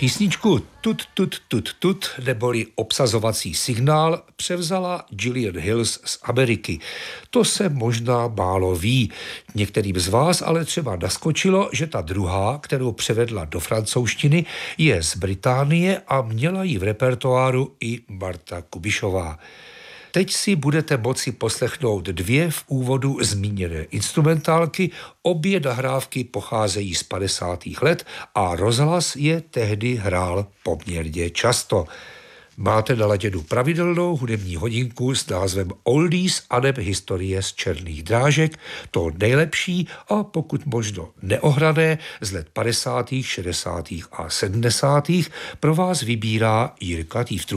Písničku Tut, tut, tut, tut, neboli obsazovací signál, převzala Jillian Hills z Ameriky. To se možná málo ví. Některým z vás ale třeba naskočilo, že ta druhá, kterou převedla do francouzštiny, je z Británie a měla ji v repertoáru i Marta Kubišová. Teď si budete moci poslechnout dvě v úvodu zmíněné instrumentálky, obě nahrávky pocházejí z 50. let a rozhlas je tehdy hrál poměrně často. Máte naladěnu pravidelnou hudební hodinku s názvem Oldies aneb historie z černých drážek, to nejlepší a pokud možno neohrané z let 50., 60. a 70. pro vás vybírá Jirka Tývtrů.